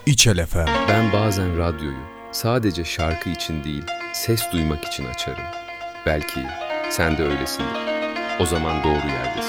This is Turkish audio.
İçel FM. Ben bazen radyoyu sadece şarkı için değil, ses duymak için açarım. Belki sen de öylesindir. O zaman doğru yerdesin.